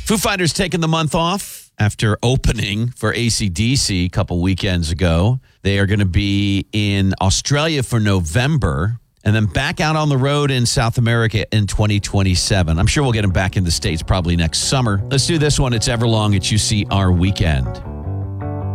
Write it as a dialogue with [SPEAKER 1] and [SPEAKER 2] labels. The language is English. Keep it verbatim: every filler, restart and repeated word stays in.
[SPEAKER 1] Foo Fighters taking the month off after opening for A C D C a couple weekends ago. They are going to be in Australia for November and then back out on the road in South America in twenty twenty-seven. I'm sure we'll get them back in the States probably next summer. Let's do this one. It's Everlong at U C R Weekend.